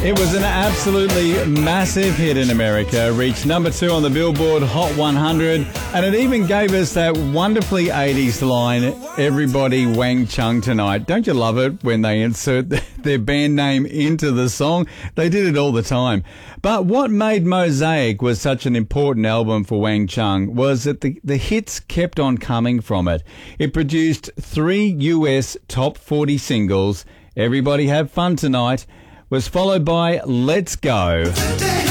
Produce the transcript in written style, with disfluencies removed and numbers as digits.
It was an absolutely massive hit in America, reached number 2 on the Billboard Hot 100, and it even gave us that wonderfully 80s line, "Everybody Wang Chung tonight." Don't you love it when they insert their band name into the song? They did it all the time. But what made Mosaic was such an important album for Wang Chung was that the hits kept on coming from it. It produced 3 US top 40 singles. "Everybody Have Fun Tonight" was followed by "Let's Go."